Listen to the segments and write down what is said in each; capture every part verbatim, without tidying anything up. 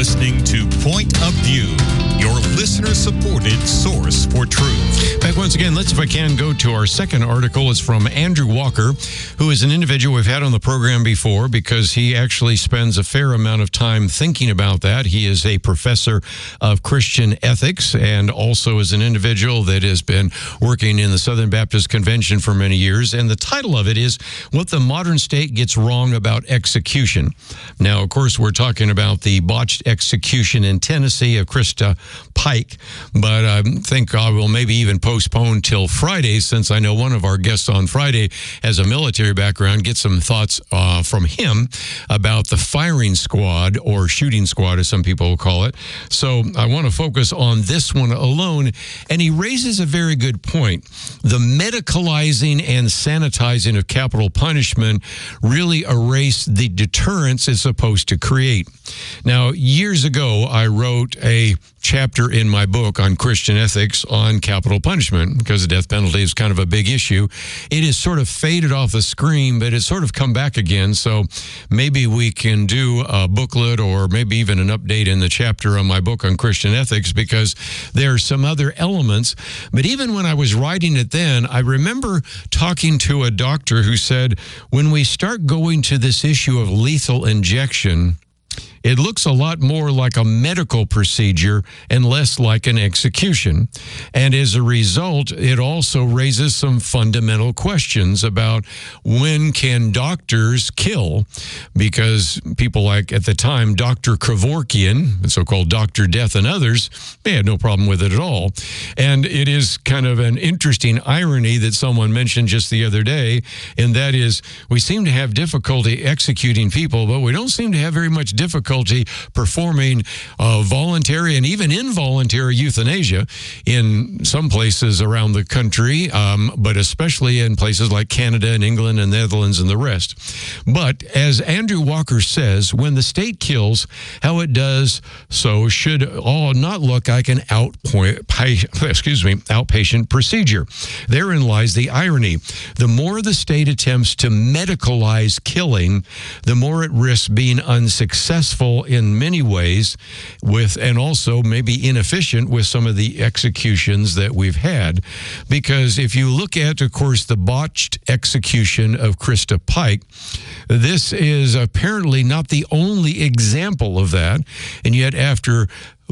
listening to Point of View, your listener-supported source for truth. Back once again, let's, if I can, go to our second article. It's from Andrew Walker, who is an individual we've had on the program before because he actually spends a fair amount of time thinking about that. He is a professor of Christian ethics and also is an individual that has been working in the Southern Baptist Convention for many years. And the title of it is What the Modern State Gets Wrong About Execution. Now, of course, we're talking about the botched execution in Tennessee of Krista Pike, but I think I will maybe even postpone till Friday, since I know one of our guests on Friday has a military background, get some thoughts uh, from him about the firing squad, or shooting squad as some people will call it. So I want to focus on this one alone, and he raises a very good point. The medicalizing and sanitizing of capital punishment really erase the deterrence it's supposed to create. Now, years ago, I wrote a chapter in my book on Christian ethics on capital punishment because the death penalty is kind of a big issue. It has sort of faded off the screen, but it's sort of come back again. So maybe we can do a booklet or maybe even an update in the chapter on my book on Christian ethics, because there are some other elements. But even when I was writing it then, I remember talking to a doctor who said, when we start going to this issue of lethal injection, it looks a lot more like a medical procedure and less like an execution. And as a result, it also raises some fundamental questions about when can doctors kill? Because people like, at the time, Doctor Kevorkian, the so-called Doctor Death and others, they had no problem with it at all. And it is kind of an interesting irony that someone mentioned just the other day, and that is we seem to have difficulty executing people, but we don't seem to have very much difficulty performing uh, voluntary and even involuntary euthanasia in some places around the country, um, but especially in places like Canada and England and Netherlands and the rest. But as Andrew Walker says, when the state kills, how it does so should all not look like an outpoint, excuse me, outpatient procedure. Therein lies the irony. The more the state attempts to medicalize killing, the more it risks being unsuccessful in many ways with, and also maybe inefficient with some of the executions that we've had. Because if you look at, of course, the botched execution of Krista Pike, this is apparently not the only example of that. And yet after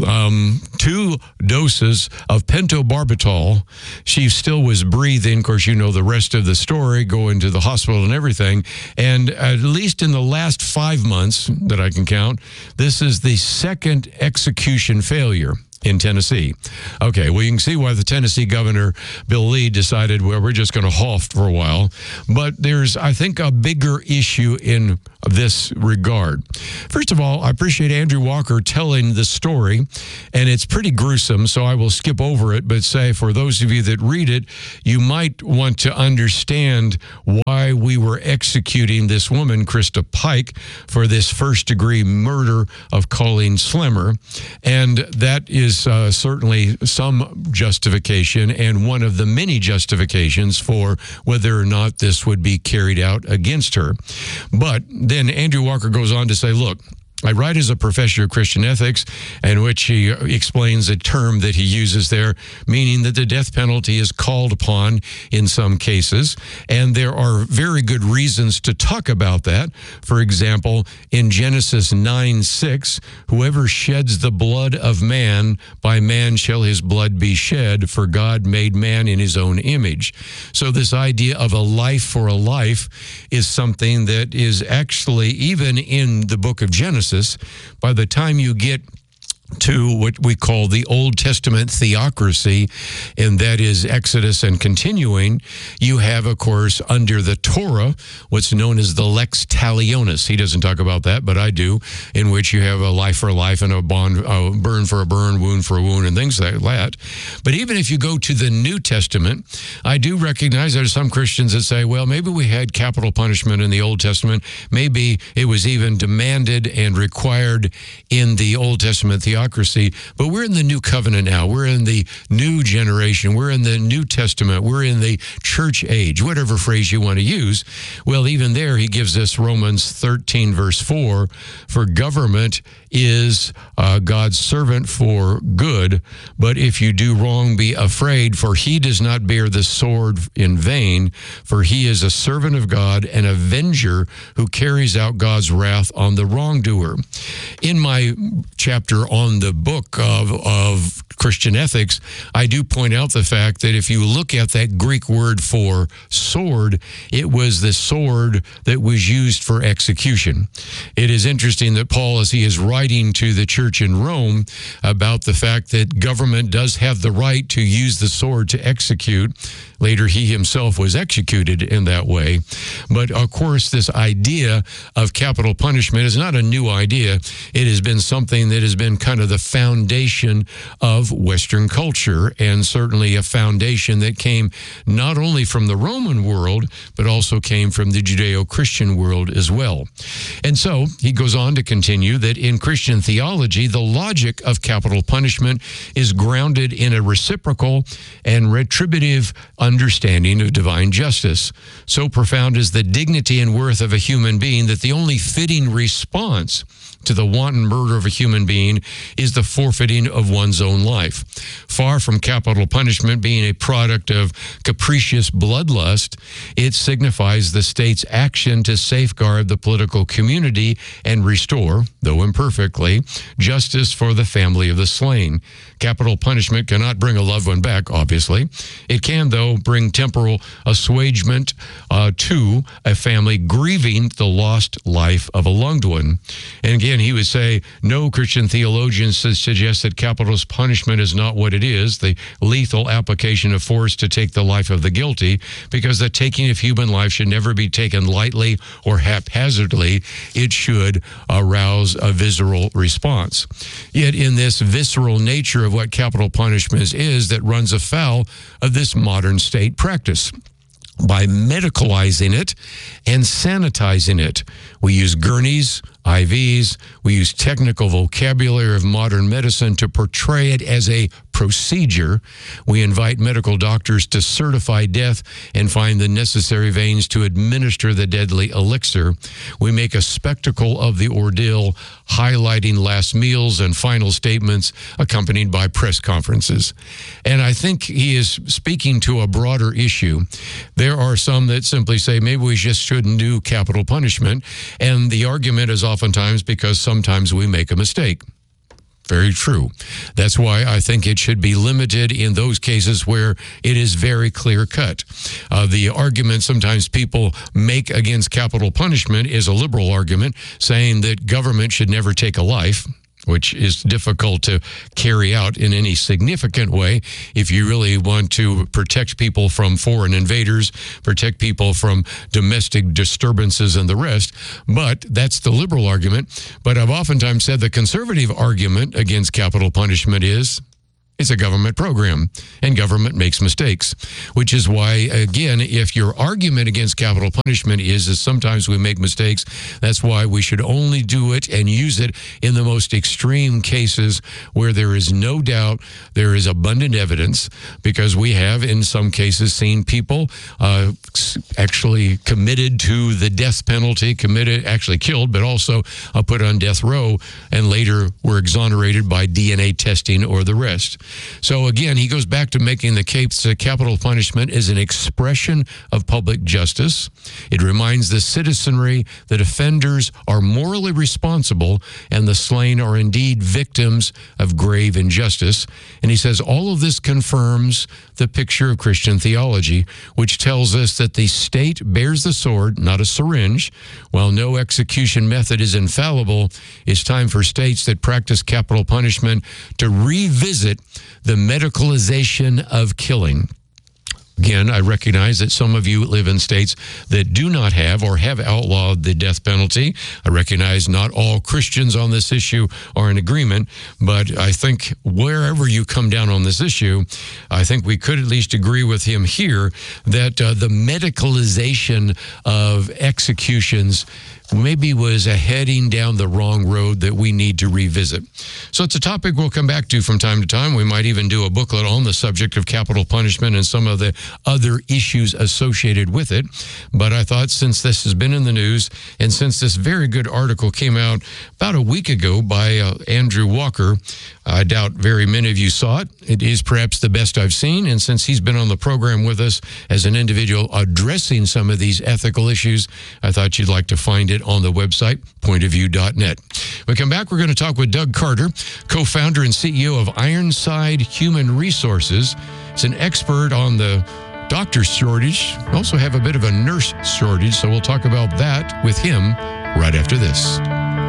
Um, two doses of pentobarbital, she still was breathing. Of course, you know the rest of the story, going to the hospital and everything. And at least in the last five months that I can count, this is the second execution failure in Tennessee. Okay, well, you can see why the Tennessee governor, Bill Lee, decided, well, we're just going to halt for a while. But there's, I think, a bigger issue in this regard. First of all, I appreciate Andrew Walker telling the story, and it's pretty gruesome, so I will skip over it, but say for those of you that read it, you might want to understand why we were executing this woman, Krista Pike, for this first-degree murder of Colleen Slimmer. And that is uh, certainly some justification, and one of the many justifications for whether or not this would be carried out against her. But then Andrew Walker goes on to say, look, I write as a professor of Christian ethics, in which he explains a term that he uses there, meaning that the death penalty is called upon in some cases, and there are very good reasons to talk about that. For example, in Genesis nine six, whoever sheds the blood of man, by man shall his blood be shed, for God made man in his own image. So this idea of a life for a life is something that is actually, even in the book of Genesis, by the time you get to what we call the Old Testament theocracy, and that is Exodus and continuing, you have, of course, under the Torah, what's known as the Lex Talionis. He doesn't talk about that, but I do, in which you have a life for a life and a bond, a burn for a burn, wound for a wound, and things like that. But even if you go to the New Testament, I do recognize there are some Christians that say, well, maybe we had capital punishment in the Old Testament. Maybe it was even demanded and required in the Old Testament theocracy. theocracy, but we're in the new covenant now. We're in the new generation. We're in the New Testament. We're in the church age, whatever phrase you want to use. Well, even there, he gives us Romans thirteen, verse four, for government is uh, God's servant for good, but if you do wrong, be afraid, for he does not bear the sword in vain, for he is a servant of God, an avenger who carries out God's wrath on the wrongdoer. In my chapter on the book of, of Christian ethics, I do point out the fact that if you look at that Greek word for sword, it was the sword that was used for execution. It is interesting that Paul, as he is writing to the church in Rome about the fact that government does have the right to use the sword to execute. Later, he himself was executed in that way. But of course, this idea of capital punishment is not a new idea. It has been something that has been kind of the foundation of Western culture, and certainly a foundation that came not only from the Roman world, but also came from the Judeo-Christian world as well. And so he goes on to continue that in Christian theology, the logic of capital punishment is grounded in a reciprocal and retributive understanding of divine justice. So profound is the dignity and worth of a human being that the only fitting response to the wanton murder of a human being is the forfeiting of one's own life. Far from capital punishment being a product of capricious bloodlust, it signifies the state's action to safeguard the political community and restore, though imperfectly, justice for the family of the slain. Capital punishment cannot bring a loved one back, obviously. It can, though, bring temporal assuagement uh, to a family grieving the lost life of a loved one. And again, he would say, no Christian theologians suggest that capital punishment is not what it is, the lethal application of force to take the life of the guilty, because the taking of human life should never be taken lightly or haphazardly. It should arouse a visceral response. Yet in this visceral nature of what capital punishment is that runs afoul of this modern state practice. By medicalizing it and sanitizing it. We use gurneys, I Vs, we use technical vocabulary of modern medicine to portray it as a procedure. We invite medical doctors to certify death and find the necessary veins to administer the deadly elixir. We make a spectacle of the ordeal, highlighting last meals and final statements accompanied by press conferences. And I think he is speaking to a broader issue. There are some that simply say maybe we just shouldn't do capital punishment, and the argument is oftentimes because sometimes we make a mistake. Very true. That's why I think it should be limited in those cases where it is very clear cut. Uh, the argument sometimes people make against capital punishment is a liberal argument, saying that government should never take a life, which is difficult to carry out in any significant way if you really want to protect people from foreign invaders, protect people from domestic disturbances and the rest. But that's the liberal argument. But I've oftentimes said the conservative argument against capital punishment is it's a government program, and government makes mistakes, which is why, again, if your argument against capital punishment is, is sometimes we make mistakes, that's why we should only do it and use it in the most extreme cases where there is no doubt, there is abundant evidence, because we have, in some cases, seen people uh, actually committed to the death penalty, committed, actually killed, but also uh, put on death row, and later were exonerated by D N A testing or the rest. So again, he goes back to making the case that capital punishment is an expression of public justice. It reminds the citizenry that offenders are morally responsible and the slain are indeed victims of grave injustice. And he says all of this confirms the picture of Christian theology, which tells us that the state bears the sword, not a syringe. While no execution method is infallible, it's time for states that practice capital punishment to revisit the medicalization of killing. Again, I recognize that some of you live in states that do not have or have outlawed the death penalty. I recognize not all Christians on this issue are in agreement, but I think wherever you come down on this issue, I think we could at least agree with him here that uh, the medicalization of executions maybe was a heading down the wrong road that we need to revisit. So it's a topic we'll come back to from time to time. We might even do a booklet on the subject of capital punishment and some of the other issues associated with it. But I thought since this has been in the news and since this very good article came out about a week ago by uh, Andrew Walker, I doubt very many of you saw it. It is perhaps the best I've seen. And since he's been on the program with us as an individual addressing some of these ethical issues, I thought you'd like to find it on the website, point of view dot net. When we come back, we're going to talk with Doug Carter, co-founder and C E O of Ironside Human Resources. He's an expert on the doctor shortage. We also have a bit of a nurse shortage, so we'll talk about that with him right after this.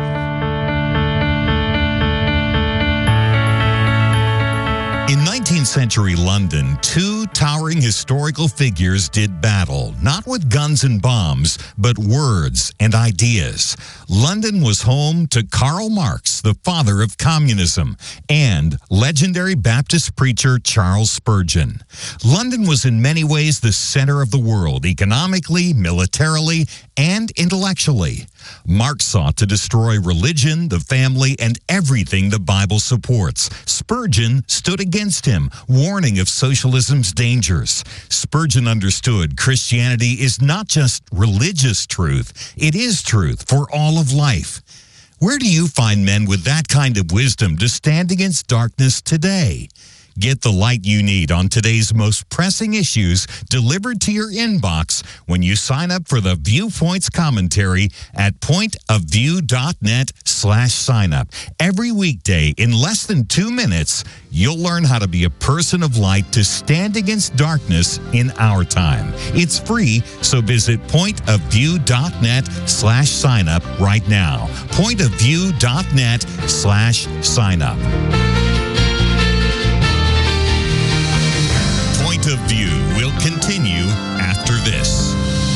In nineteenth century London, two towering historical figures did battle, not with guns and bombs, but words and ideas. London was home to Karl Marx, the father of communism, and legendary Baptist preacher Charles Spurgeon. London was in many ways the center of the world, economically, militarily, and intellectually. Marx sought to destroy religion, the family, and everything the Bible supports. Spurgeon stood against him, warning of socialism's dangers. Spurgeon understood Christianity is not just religious truth, it is truth for all of life. Where do you find men with that kind of wisdom to stand against darkness today? Get the light you need on today's most pressing issues delivered to your inbox when you sign up for the Viewpoints commentary at point of view dot net slash sign up. Every weekday, in less than two minutes, you'll learn how to be a person of light to stand against darkness in our time. It's free, so visit point of view dot net slash sign up right now. point of view dot net slash sign up. Point of View will continue after this.